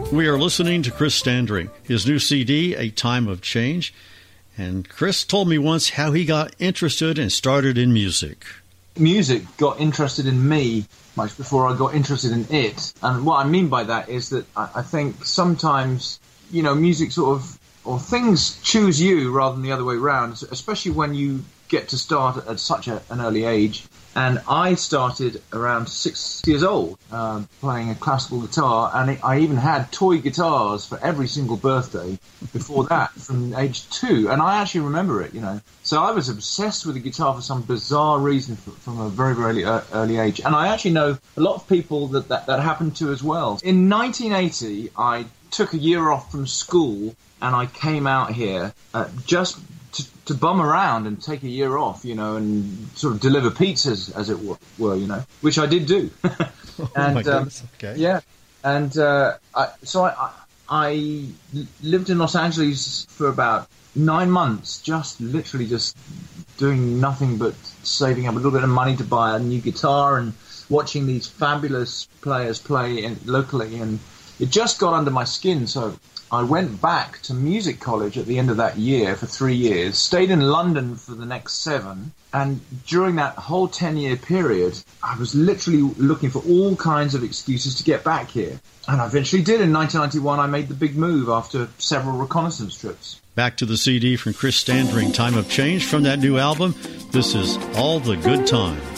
We are listening to Chris Standring, his new CD, A Time of Change. And Chris told me once how he got interested and started in music. Music got interested in me much before I got interested in it. And what I mean by that is that I think sometimes, music sort of, or things choose you rather than the other way around, especially when you get to start at such an early age. And I started around 6 years old playing a classical guitar, and I even had toy guitars for every single birthday before that from age 2. And I actually remember it, So I was obsessed with the guitar for some bizarre reason from a very, very early age. And I actually know a lot of people that happened to as well. In 1980, I took a year off from school and I came out here just to bum around and take a year off, and sort of deliver pizzas, as it were, which I did do. And, my goodness, okay. Yeah, and I lived in Los Angeles for about 9 months, just doing nothing but saving up a little bit of money to buy a new guitar and watching these fabulous players play locally, and it just got under my skin, so I went back to music college at the end of that year for 3 years, stayed in London for the next 7, and during that whole 10-year period, I was literally looking for all kinds of excuses to get back here. And I eventually did. In 1991, I made the big move after several reconnaissance trips. Back to the CD from Chris Standring, Time of Change, from that new album. This is All the Good Times.